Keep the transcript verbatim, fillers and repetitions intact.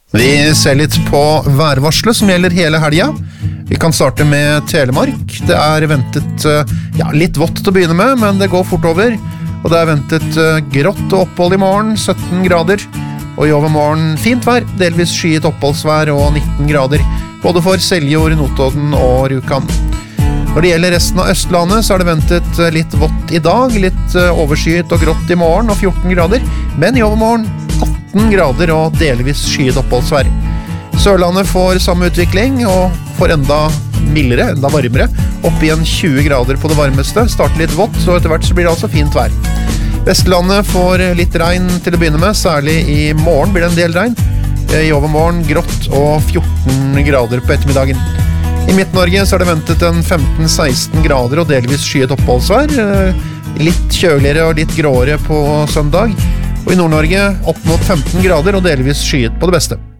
Vi ser litt på værvarslet som gjelder hele helgen. Vi kan starte med Telemark. Det er ventet ja, litt vått til å begynne med, men det går fort over. Og det er ventet grått og opphold i morgen, sytten grader. Og i overmorgen fint vær, delvis skyet oppholdsvær og nitten grader. Både for Seljord, Notodden og Rjukan. Når det gjelder resten av Østlandet, så er det ventet litt vått i dag, litt overskyet og grått i morgen og fjorten grader. Men i overmorgen atten grader og delvis skyet oppholdsvær. Sørlandet får samme utvikling og får enda mildere, enda varmere, opp igjen tjue grader på det varmeste. Starter litt vått, så etter hvert så blir det altså fint vær. Vestlandet får litt regn til å begynne med, særlig i morgen blir det en del regn. I overmorgen grått og fjorten grader på ettermiddagen. I Midt-Norge så er det ventet en femten til seksten grader og delvis skyet oppholdsvær. Litt kjøligere og litt gråere på søndag. Og i Nord-Norge opp mot femten grader og delvis skyet på det beste.